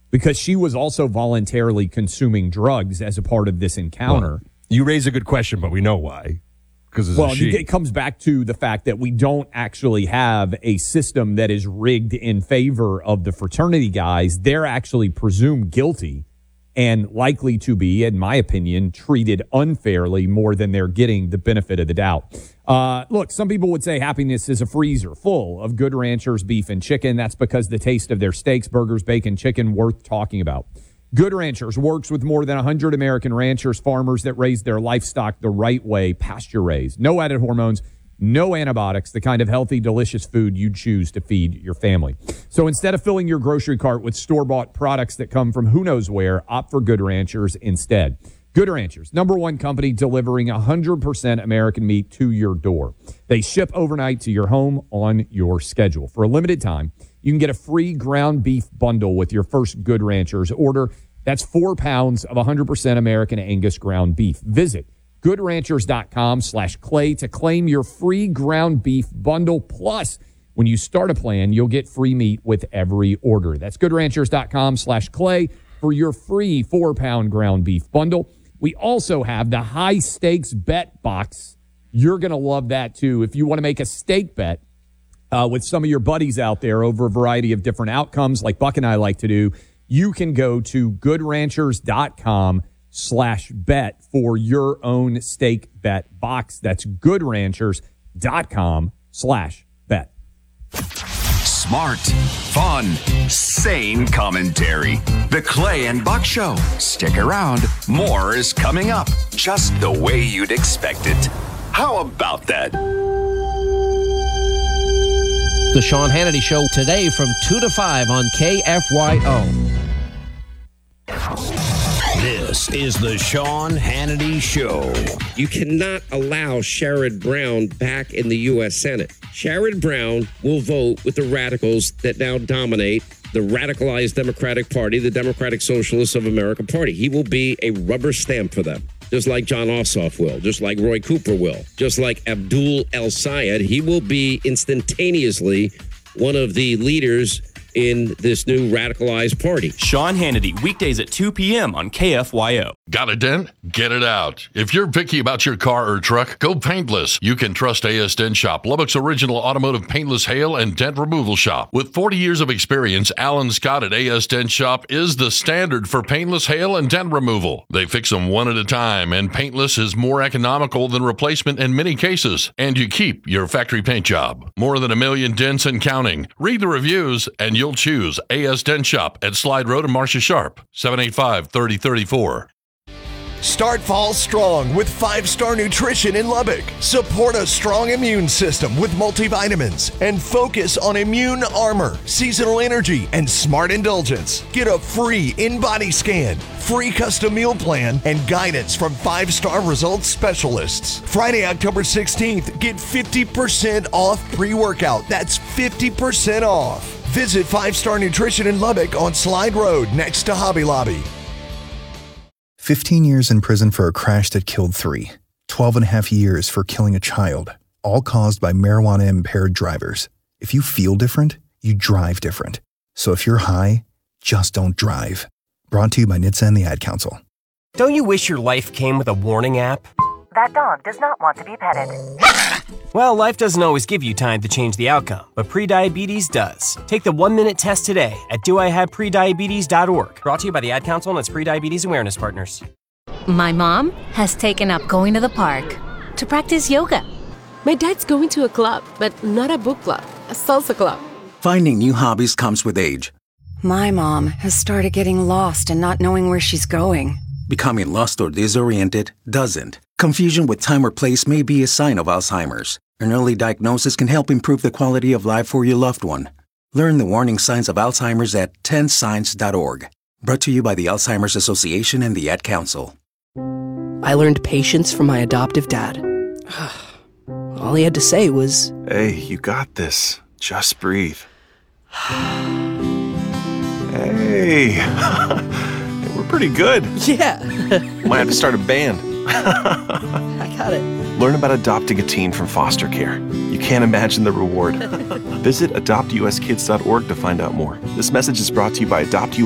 because she was also voluntarily consuming drugs as a part of this encounter. Well, you raise a good question, but we know why. It comes back to the fact that we don't actually have a system that is rigged in favor of the fraternity guys. They're actually presumed guilty and likely to be, in my opinion, treated unfairly more than they're getting the benefit of the doubt. Look, some people would say happiness is a freezer full of Good Ranchers beef and chicken. That's because the taste of their steaks, burgers, bacon, chicken worth talking about. Good Ranchers works with more than 100 American ranchers, farmers that raise their livestock the right way, pasture-raised. No added hormones, no antibiotics, the kind of healthy, delicious food you'd choose to feed your family. So instead of filling your grocery cart with store-bought products that come from who knows where, opt for Good Ranchers instead. Good Ranchers, #1 company delivering 100% American meat to your door. They ship overnight to your home on your schedule. For a limited time, you can get a free ground beef bundle with your first Good Ranchers order. That's 4 pounds of 100% American Angus ground beef. Visit goodranchers.com/clay to claim your free ground beef bundle. Plus, when you start a plan, you'll get free meat with every order. That's goodranchers.com/clay for your free 4-pound ground beef bundle. We also have the high stakes bet box. You're going to love that too. If you want to make a stake bet with some of your buddies out there over a variety of different outcomes like Buck and I like to do, you can go to goodranchers.com/bet for your own stake bet box. That's goodranchers.com/bet. Smart, fun, sane commentary. The Clay and Buck Show. Stick around. More is coming up, just the way you'd expect it. How about that? The Sean Hannity Show today from 2 to 5 on KFYO. This is the Sean Hannity Show. You cannot allow Sherrod Brown back in the U.S. Senate. Sherrod Brown will vote with the radicals that now dominate the radicalized Democratic Party, the Democratic Socialists of America Party. He will be a rubber stamp for them, just like John Ossoff will, just like Roy Cooper will, just like Abdul El-Sayed. He will be instantaneously one of the leaders in this new radicalized party. Sean Hannity, weekdays at 2 p.m. on KFYO. Got a dent? Get it out. If you're picky about your car or truck, go paintless. You can trust A.S. Dent Shop, Lubbock's original automotive paintless hail and dent removal shop. With 40 years of experience, Alan Scott at A.S. Dent Shop is the standard for paintless hail and dent removal. They fix them one at a time, and paintless is more economical than replacement in many cases. And you keep your factory paint job. More than 1 million dents and counting. Read the reviews, and you'll choose A.S. Dent Shop at Slide Road and Marcia Sharp, 785-3034. Start fall strong with 5-Star Nutrition in Lubbock. Support a strong immune system with multivitamins and focus on immune armor, seasonal energy, and smart indulgence. Get a free in-body scan, free custom meal plan, and guidance from 5-Star Results specialists. Friday, October 16th, get 50% off pre-workout. That's 50% off. Visit 5-Star Nutrition in Lubbock on Slide Road next to Hobby Lobby. 15 years in prison for a crash that killed 3. 12 and a half years for killing a child, all caused by marijuana-impaired drivers. If you feel different, you drive different. So if you're high, just don't drive. Brought to you by NHTSA and the Ad Council. Don't you wish your life came with a warning app? That dog does not want to be petted. Well, life doesn't always give you time to change the outcome, but prediabetes does. Take the 1-minute test today at doihaveprediabetes.org. Brought to you by the Ad Council and its prediabetes awareness partners. My mom has taken up going to the park to practice yoga. My dad's going to a club, but not a book club, a salsa club. Finding new hobbies comes with age. My mom has started getting lost and not knowing where she's going. Becoming lost or disoriented doesn't. Confusion with time or place may be a sign of Alzheimer's. An early diagnosis can help improve the quality of life for your loved one. Learn the warning signs of Alzheimer's at 10signs.org. Brought to you by the Alzheimer's Association and the Ad Council. I learned patience from my adoptive dad. All he had to say was, "Hey, you got this. Just breathe." Hey, we're pretty good. Yeah. Might have to start a band. I got it. Learn about adopting a teen from foster care. You can't imagine the reward. Visit adoptuskids.org to find out more. This message is brought to you by Adopt